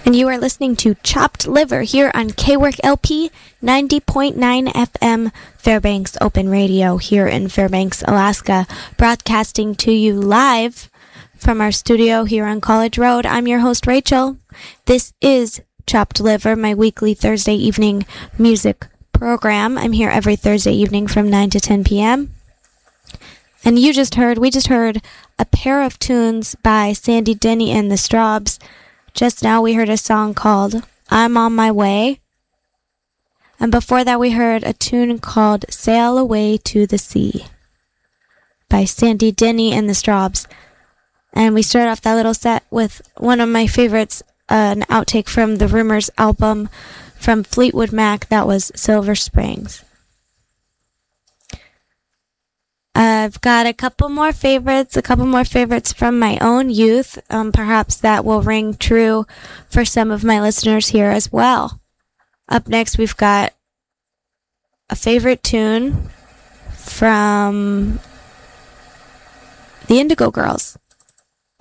And you are listening to Chopped Liver here on KWORK LP 90.9 FM Fairbanks Open Radio here in Fairbanks, Alaska, broadcasting to you live from our studio here on College Road. I'm your host, Rachel. This is Chopped Liver, my weekly Thursday evening music program. I'm here every Thursday evening from 9 to 10 p.m. And we just heard a pair of tunes by Sandy Denny and the Strawbs. Just now we heard a song called I'm on My Way. And before that we heard a tune called Sail Away to the Sea by Sandy Denny and the Strawbs. And we started off that little set with one of my favorites, an outtake from the Rumors album from Fleetwood Mac. That was Silver Springs. I've got a couple more favorites from my own youth. Perhaps that will ring true for some of my listeners here as well. Up next, we've got a favorite tune from the Indigo Girls.